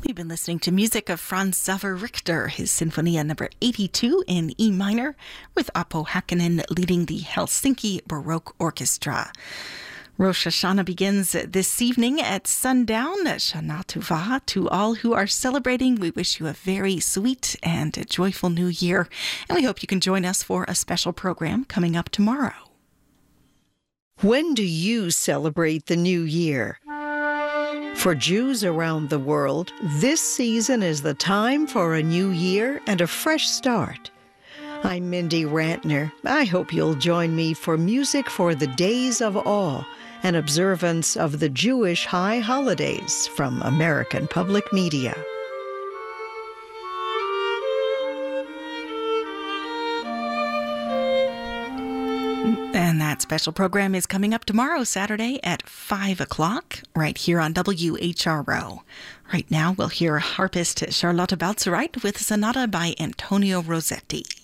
We've been listening to music of Franz Xaver Richter, his Sinfonia number 82 in E minor, with Apo Häkkinen leading the Helsinki Baroque Orchestra. Rosh Hashanah begins this evening at sundown. Shana Tova. To all who are celebrating, we wish you a very sweet and joyful new year, and we hope you can join us for a special program coming up tomorrow. When do you celebrate the new year? For Jews around the world, this season is the time for a new year and a fresh start. I'm Mindy Rantner. I hope you'll join me for Music for the Days of Awe, an observance of the Jewish high holidays from American Public Media. And that special program is coming up tomorrow, Saturday at 5 o'clock, right here on WHRO. Right now, we'll hear harpist Charlotte Baltzereit with Sonata by Antonio Rossetti.